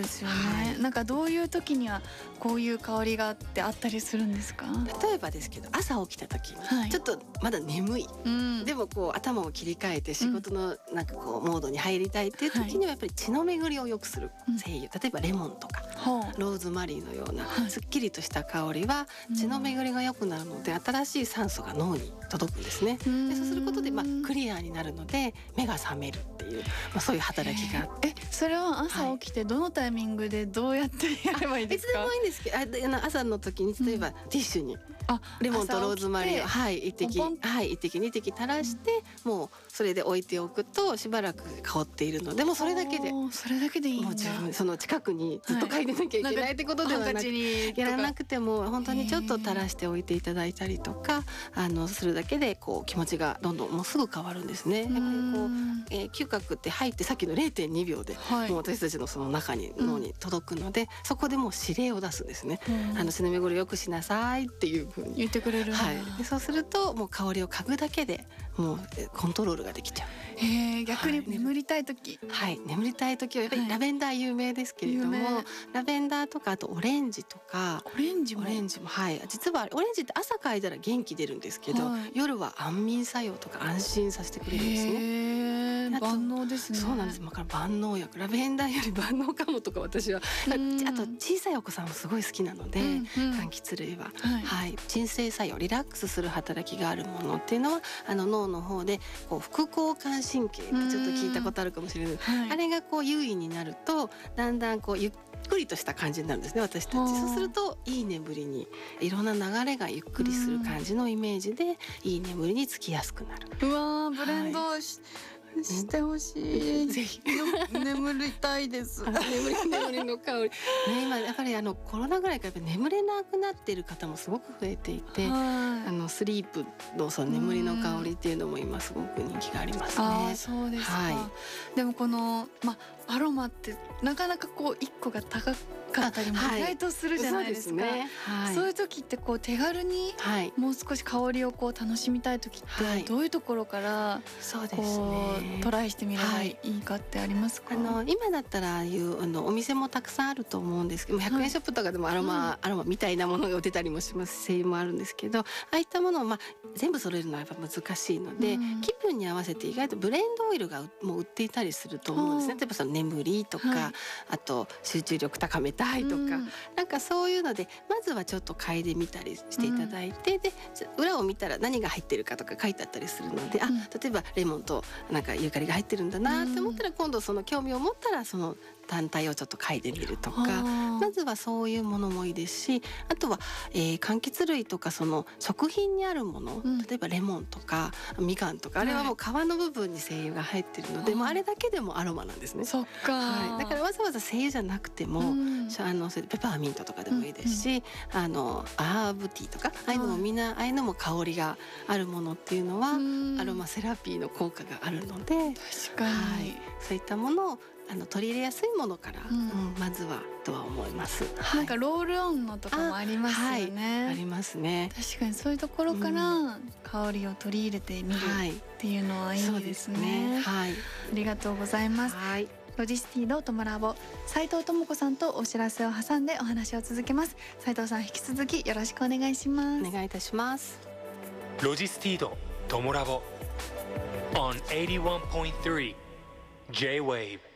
ですよね、なんかどういう時にはこういう香りがあったりするんですか？ 例えばですけど、朝起きた時にちょっとまだ眠い、でもこう頭を切り替えて仕事のなんかこうモードに入りたいっていう時にはやっぱり血の巡りを良くする精油、例えばレモンとかローズマリーのようなすっきりとした香りは血の巡りが良くなるので、新しい酸素が脳に届くんですね。でそうすることでクリアになるので目が覚めるっていう、そういう働きがあって。 それは朝起きてどのタイミングでどうやってやればいいですか？ いつでもいいんですけど、朝の時に例えばティッシュにレモンとローズマリーを1滴2滴垂らして、もうそれで置いておくとしばらく香っているので、もうそれだけでいいんだ。もう自分その近くにずっと嗅いでなきゃいけないってことではなく、やらなくても本当にちょっと垂らしておいていただいたりとかするだけでこう気持ちがどんどんもうすぐ変わるんですね。やっぱりこう、嗅覚って入ってさっきの 0.2 秒で、もう私たちのその中に脳に届くので、そこでもう指令を出すんですね。血の巡りを良くしなさいっていう風に言ってくれる。 でそうするともう香りを嗅ぐだけでもうコントロールができちゃう。 逆に眠りたい時、 眠りたい時はやっぱりラベンダー有名ですけれども、ラベンダーとかあとオレンジとか。オレンジも実はオレンジって朝嗅いだら元気出るんですけど、夜は安眠作用とか安心させてくれるんですね。 万能ですね。 そうなんです。万能薬、ラベンダーより万能かもとか私は。あと小さいお子さんもすごい好きなので、柑橘類は、鎮静作用、リラックスする働きがあるものっていうのは脳の方でこう副交感神経ってちょっと聞いたことあるかもしれない、あれがこう優位になるとだんだんこうゆっくりとした感じになるんですね、私たち。そうするといい眠りに、いろんな流れがゆっくりする感じのイメージでいい眠りにつきやすくなる。 ブレンドしてほしい。 ぜひ眠りたいです。 眠りの香り、今やっぱりコロナぐらいからやっぱ眠れなくなっている方もすごく増えていて、スリープのその眠りの香りっていうのも今すごく人気がありますね。 そうですか。でもこのアロマってなかなかこう一個が高かったりも意外とするじゃないですか。そういう時ってこう手軽にもう少し香りをこう楽しみたい時ってどういうところからトライしてみればいいかってありますか？ 今だったらお店もたくさんあると思うんですけど、100円ショップとかでもアロマみたいなものが売ってたりもします。精油もあるんですけど、ああいったものを全部揃えるのはやっぱ難しいので、気分に合わせて意外とブレンドオイルがもう売っていたりすると思うんですね。例えばその眠りとか、あと集中力高めたいとか、なんかそういうのでまずはちょっと嗅いでみたりしていただいて、で裏を見たら何が入ってるかとか書いてあったりするので、例えばレモンとなんかユーカリが入ってるんだなって思ったら、今度その興味を持ったらその単体をちょっと嗅いでみるとか、まずはそういうものもいいですし、あとは、柑橘類とかその食品にあるもの、例えばレモンとかみかんとか、あれはもう皮の部分に精油が入ってるので、もうあれだけでもアロマなんですね。 そっか、 だからわざわざ精油じゃなくても、ペパーミントとかでもいいですし、ハーブティーとかああいうのもみんな、ああいうのも香りがあるものっていうのはアロマセラピーの効果があるので、 確かに、 そういったものを取り入れやすいものから、まずはとは思います。 なんかロールオンのとかもありますよね。 ありますね。 確かにそういうところから香りを取り入れてみるっていうのはいいですね。ありがとうございます。ロジスティードトモラボ、斉藤智子さんとお知らせを挟んでお話を続けます。斉藤さん、引き続きよろしくお願いします。 お願いいたします。 ロジスティードトモラボ on 81.3 J-Wave